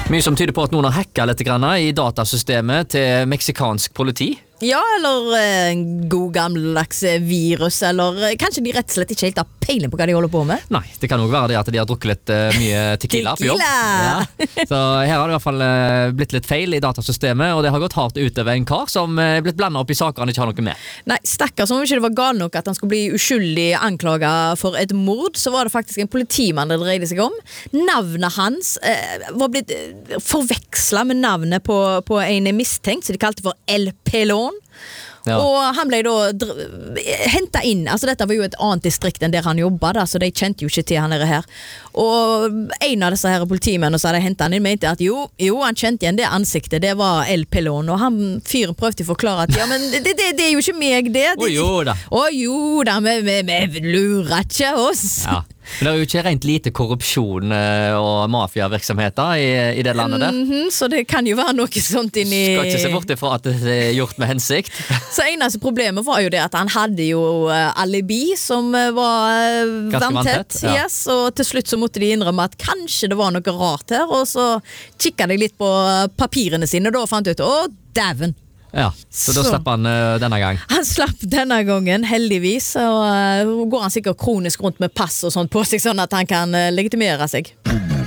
Mye som tyder på at noen har hacket litt grann I datasystemet til meksikansk politi. Ja, eller en god gammeldags virus, eller kanskje de rett og slett ikke helt har peiling på hva de holder på med. Nei, det kan også være det at de har drukket litt mye tequila på jobb. Ja. Så her har det I hvert fall blitt litt feil I datasystemet, og det har gått hardt utover en kar som blitt blandet opp I saker han ikke har noe med. Nei, stakkars, om ikke det var gal nok at han skulle bli uskyldig anklaget for et mord, så var det faktisk en politimann det dreide seg om. Navnet hans var blitt forvekslet med navnet på en mistenkt, så de kalte for El Pelon. Ja. Og han ble da hentet inn, altså dette var jo et annet distrikt enn der han jobbet da, så de kjente jo ikke til han her. Og en av disse her politimennene som hadde hentet han inn mente at jo, han kjente igjen det ansiktet, det var El Pelon, og han fyren prøvde å forklare at ja, men det er jo ikke meg det. Jo da, vi lurer ikke oss. Ja. Men det jo ikke rent lite korrupsjon og mafiavirksomheter I det landet der. Så det kan jo være noe sånt inni... Skal ikke se bort ifra at det gjort med hensikt. Så eneste problemet var jo det at han hadde jo alibi som var vanntett. Ja. Yes, og til slutt så måtte de innrømme at kanskje det var noe rart her, og så kikket de litt på papirene sine, og da fant de ut, dæven. Ja, så da slapp han denne gang. Han slapp denne gangen, heldigvis, og går han sikkert kronisk rundt med pass og sånt på seg, sånn at han kan legitimere seg.